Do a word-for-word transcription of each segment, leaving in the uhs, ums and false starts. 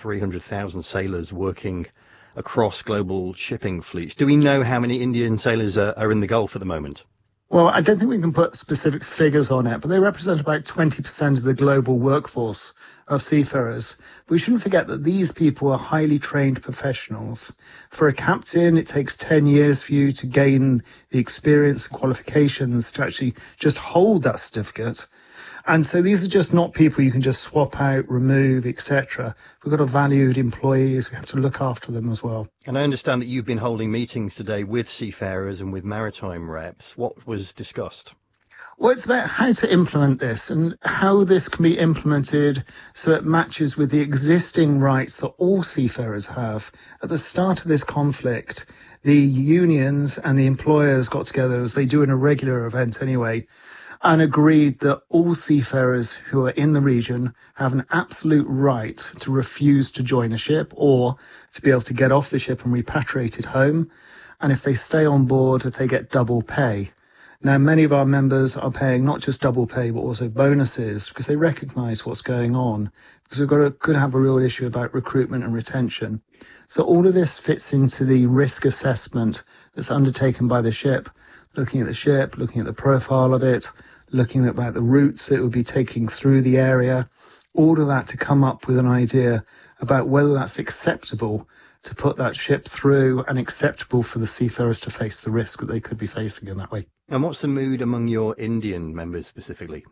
three hundred thousand sailors working across global shipping fleets. Do we know how many Indian sailors are, are in the Gulf at the moment? Well, I don't think we can put specific figures on it, but they represent about twenty percent of the global workforce of seafarers. We shouldn't forget that these people are highly trained professionals. For a captain, it takes ten years for you to gain the experience and qualifications to actually just hold that certificate. And so these are just not people you can just swap out, remove, et cetera. We've got a valued employees. We have to look after them as well. And I understand that you've been holding meetings today with seafarers and with maritime reps. What was discussed? Well, it's about how to implement this and how this can be implemented so it matches with the existing rights that all seafarers have. At the start of this conflict, the unions and the employers got together, as they do in a regular event anyway, and agreed that all seafarers who are in the region have an absolute right to refuse to join a ship or to be able to get off the ship and repatriate it home. And if they stay on board, they get double pay. Now, many of our members are paying not just double pay, but also bonuses because they recognise what's going on, because we've got to, could have a real issue about recruitment and retention. So all of this fits into the risk assessment that's undertaken by the ship, looking at the ship, looking at the profile of it, looking at about the routes it will be taking through the area, all of that to come up with an idea about whether that's acceptable to put that ship through and acceptable for the seafarers to face the risk that they could be facing in that way. And what's the mood among your Indian members specifically?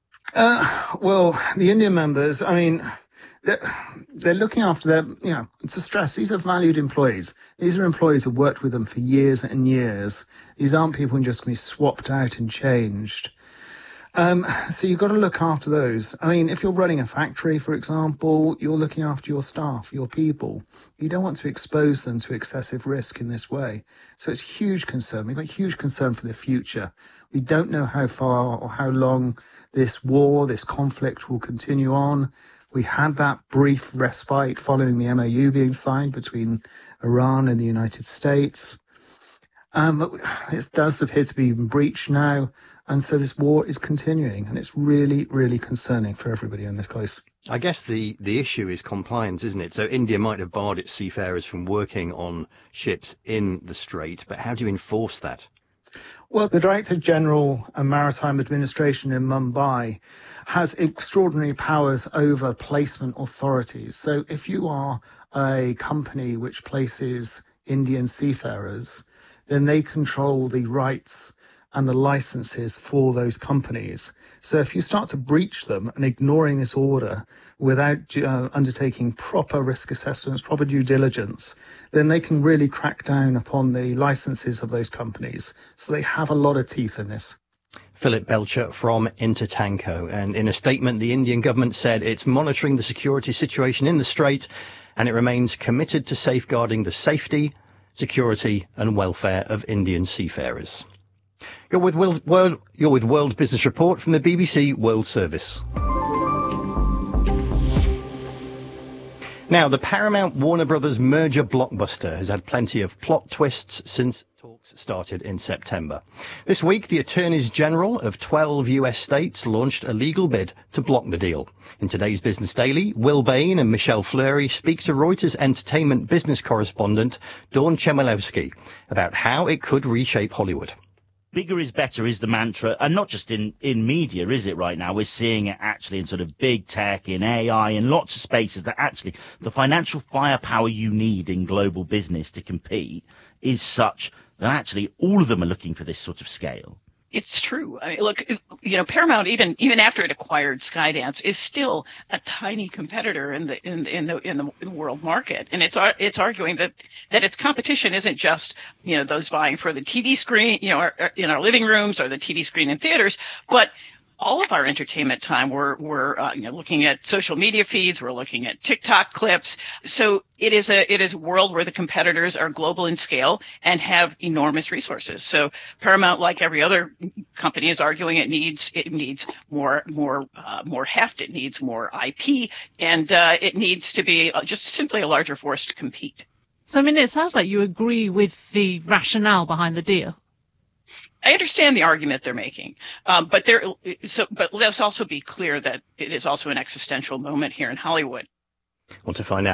Uh, well, the Indian members, I mean, they're, they're looking after their, you know, it's a stress. These are valued employees. These are employees who've worked with them for years and years. These aren't people who just going to be swapped out and changed. Um, so you've got to look after those. I mean, if you're running a factory, for example, you're looking after your staff, your people. You don't want to expose them to excessive risk in this way. So it's huge concern. We've got huge concern for the future. We don't know how far or how long this war, this conflict will continue on. We had that brief respite following the M O U being signed between Iran and the United States. Um, but it does appear to be breached now. And so this war is continuing, and it's really, really concerning for everybody in this place. I guess the, the issue is compliance, isn't it? So India might have barred its seafarers from working on ships in the Strait, but how do you enforce that? Well, the Director General of Maritime Administration in Mumbai has extraordinary powers over placement authorities. So if you are a company which places Indian seafarers, then they control the rights and the licenses for those companies. So if you start to breach them and ignoring this order without uh, undertaking proper risk assessments, proper due diligence, then they can really crack down upon the licenses of those companies. So they have a lot of teeth in this. Philip Belcher from Intertanko. And in a statement, the Indian government said it's monitoring the security situation in the Strait and it remains committed to safeguarding the safety, security and welfare of Indian seafarers. You're with World, World, you're with World Business Report from the B B C World Service. Now, the Paramount Warner Brothers merger blockbuster has had plenty of plot twists since talks started in September. This week, the Attorneys General of twelve U S states launched a legal bid to block the deal. In today's Business Daily, Will Bain and Michelle Fleury speak to Reuters entertainment business correspondent Dawn Chmielewski about how it could reshape Hollywood. Bigger is better is the mantra, and not just in, in media, is it right now? We're seeing it actually in sort of big tech, in A I, in lots of spaces that actually the financial firepower you need in global business to compete is such that actually all of them are looking for this sort of scale. It's true. I mean, look, you know, Paramount, even even after it acquired Skydance, is still a tiny competitor in the in, in the in the world market, and it's it's arguing that that its competition isn't just, you know, those buying for the T V screen, you know, or, or in our living rooms or the T V screen in theaters, but all of our entertainment time, we're, we're uh, you know, looking at social media feeds, we're looking at TikTok clips. So it is a it is a world where the competitors are global in scale and have enormous resources. So Paramount, like every other company, is arguing it needs it needs more more uh, more heft, it needs more I P, and uh, it needs to be just simply a larger force to compete. So I mean, it sounds like you agree with the rationale behind the deal. I understand the argument they're making, um, but there. So, but let's also be clear that it is also an existential moment here in Hollywood. Want to find out